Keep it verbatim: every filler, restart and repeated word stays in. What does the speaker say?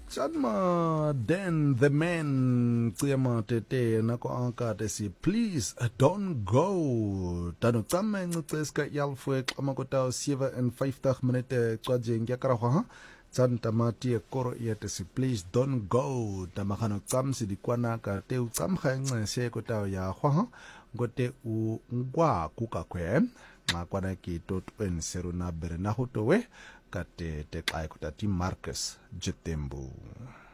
Chadma then the man Tsiyama Tete Nako Anka Tesi please don't go. Tano Tama Nutreska Yalfwe Klamakota seven and fifty minute Twaji Yakaraha. Tantamati Koro Yetesi please don't go. Tamakano Tamsi Dikwana Kateu Tamhang Sekota Yaha Gote U Ngwa Kukakwe. Makwana ki tot en seruna berenahutowe kate te kai kutati Marcus Jetembu.